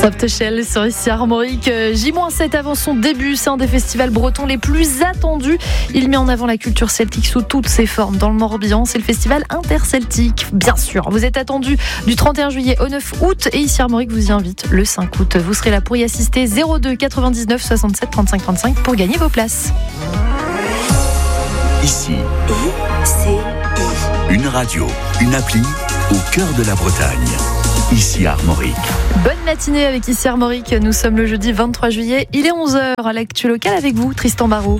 Softshell sur ici Armorique. J-7 avant son début, c'est un des festivals bretons les plus attendus. Il met en avant la culture celtique sous toutes ses formes dans le Morbihan. C'est le festival interceltique, bien sûr. Vous êtes attendus du 31 juillet au 9 août et ici Armorique vous y invite le 5 août. Vous serez là pour y assister. 02 99 67 35 35 pour gagner vos places. Ici, une radio, une appli au cœur de la Bretagne. Ici Armorique. Bonne matinée avec Ici Armorique. Nous sommes le jeudi 23 juillet. Il est 11h à l'actu local avec vous, Tristan Barraud.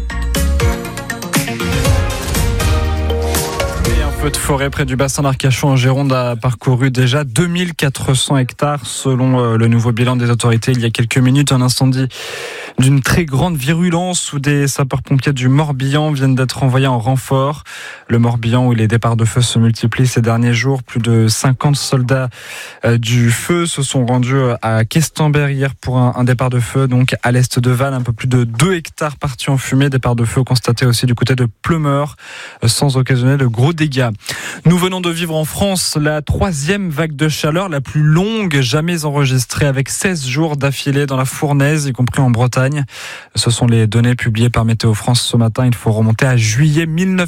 Un feu de forêt près du bassin d'Arcachon en Gironde a parcouru déjà 2400 hectares selon le nouveau bilan des autorités il y a quelques minutes. Un incendie d'une très grande virulence où des sapeurs-pompiers du Morbihan viennent d'être envoyés en renfort. Le Morbihan où les départs de feu se multiplient ces derniers jours. Plus de 50 soldats du feu se sont rendus à Questembert hier pour un départ de feu donc à l'est de Vannes. Un peu plus de 2 hectares partis en fumée. Départ de feu constaté aussi du côté de Pleumeur sans occasionner de gros dégâts. Nous venons de vivre en France la 3e vague de chaleur, la plus longue jamais enregistrée, avec 16 jours d'affilée dans la fournaise, y compris en Bretagne. Ce sont les données publiées par Météo France ce matin. Il faut remonter à juillet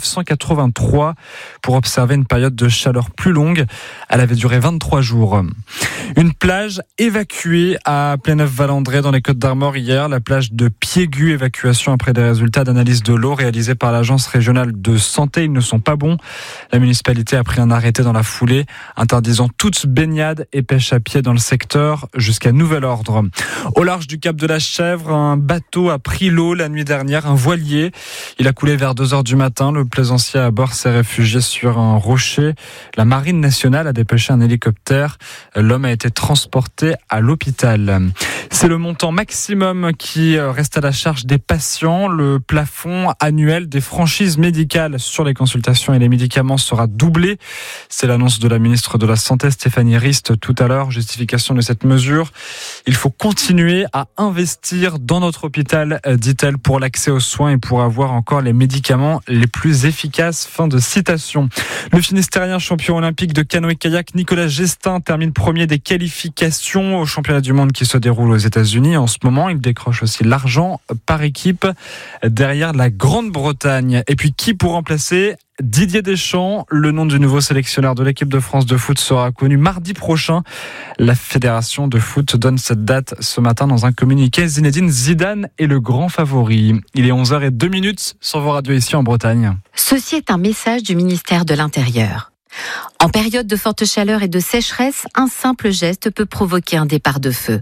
1983 pour observer une période de chaleur plus longue. Elle avait duré 23 jours. Une plage évacuée à Pléneuf-Valandré dans les Côtes-d'Armor hier, la plage de Piégu. Évacuation après des résultats d'analyse de l'eau réalisés par l'Agence régionale de santé. Ils ne sont pas bons. La municipalité a pris un arrêté dans la foulée, interdisant toute baignade et pêche à pied dans le secteur jusqu'à nouvel ordre. Au large du Cap de la Chèvre, un bateau a pris l'eau la nuit dernière, un voilier. Il a coulé vers 2h du matin. Le plaisancier à bord s'est réfugié sur un rocher. La Marine nationale a dépêché un hélicoptère. L'homme a été transporté à l'hôpital. C'est le montant maximum qui reste à la charge des patients. Le plafond annuel des franchises médicales sur les consultations et les médicaments sera doublé. C'est l'annonce de la ministre de la Santé, Stéphanie Rist, tout à l'heure. Justification de cette mesure. Il faut continuer à investir dans notre hôpital, dit-elle, pour l'accès aux soins et pour avoir encore les médicaments les plus efficaces. Fin de citation. Le Finistérien champion olympique de canoë-kayak, Nicolas Gestin, termine premier des qualifications au championnat du monde qui se déroule aux États-Unis. En ce moment, il décroche aussi l'argent par équipe derrière la Grande-Bretagne. Et puis, qui pour remplacer Didier Deschamps? Le nom du nouveau sélectionneur de l'équipe de France de foot sera connu mardi prochain. La fédération de foot donne cette date ce matin dans un communiqué. Zinedine Zidane est le grand favori. Il est 11h02 sur vos radios ici en Bretagne. Ceci est un message du ministère de l'Intérieur. En période de forte chaleur et de sécheresse, un simple geste peut provoquer un départ de feu.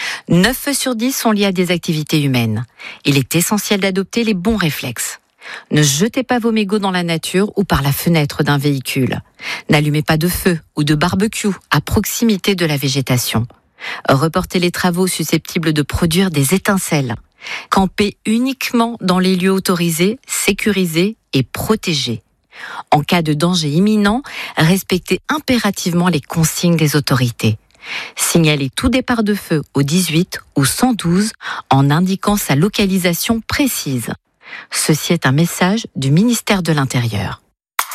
9 feux sur 10 sont liés à des activités humaines. Il est essentiel d'adopter les bons réflexes. Ne jetez pas vos mégots dans la nature ou par la fenêtre d'un véhicule. N'allumez pas de feu ou de barbecue à proximité de la végétation. Reportez les travaux susceptibles de produire des étincelles. Campez uniquement dans les lieux autorisés, sécurisés et protégés. En cas de danger imminent, respectez impérativement les consignes des autorités. Signalez tout départ de feu au 18 ou 112 en indiquant sa localisation précise. Ceci est un message du ministère de l'Intérieur.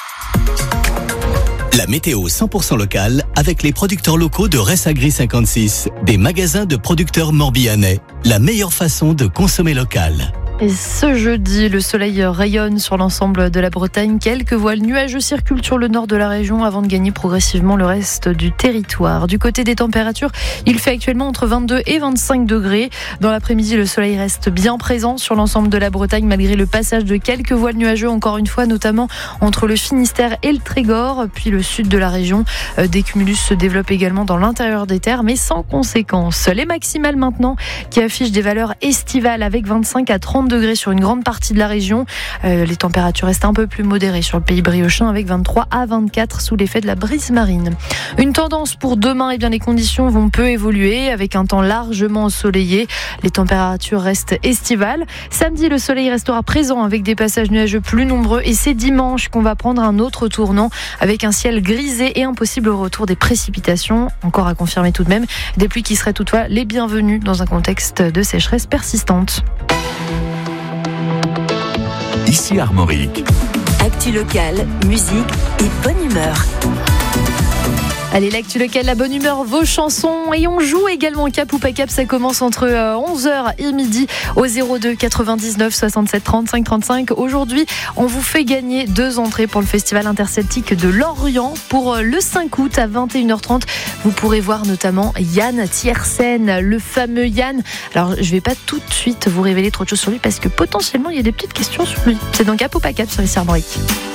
La météo 100% locale avec les producteurs locaux de Ressagri 56, des magasins de producteurs morbihanais. La meilleure façon de consommer local. Et ce jeudi, le soleil rayonne sur l'ensemble de la Bretagne. Quelques voiles nuageux circulent sur le nord de la région avant de gagner progressivement le reste du territoire. Du côté des températures, il fait actuellement entre 22 et 25 degrés. Dans l'après-midi, le soleil reste bien présent sur l'ensemble de la Bretagne malgré le passage de quelques voiles nuageux, encore une fois, notamment entre le Finistère et le Trégor, puis le sud de la région. Des cumulus se développent également dans l'intérieur des terres, mais sans conséquence. Les maximales maintenant qui affichent des valeurs estivales avec 25 à 30 degrés sur une grande partie de la région. Les températures restent un peu plus modérées sur le pays briochin avec 23 à 24 sous l'effet de la brise marine. Une tendance pour demain, eh bien les conditions vont peu évoluer avec un temps largement ensoleillé. Les températures restent estivales. Samedi, le soleil restera présent avec des passages nuageux plus nombreux et c'est dimanche qu'on va prendre un autre tournant avec un ciel grisé et un possible retour des précipitations. Encore à confirmer tout de même. Des pluies qui seraient toutefois les bienvenues dans un contexte de sécheresse persistante. Ici Armorique. Actu locale, musique et bonne humeur. Allez, l'actu locale, la bonne humeur, vos chansons. Et on joue également Cap ou pas Cap. Ça commence entre 11h et midi au 02 99 67 35 35. Aujourd'hui, on vous fait gagner 2 entrées pour le Festival interceltique de Lorient pour le 5 août à 21h30. Vous pourrez voir notamment Yann Tiersen, le fameux Yann. Alors, je vais pas tout de suite vous révéler trop de choses sur lui parce que potentiellement, il y a des petites questions sur lui. C'est dans Cap ou pas Cap sur les Armoriques.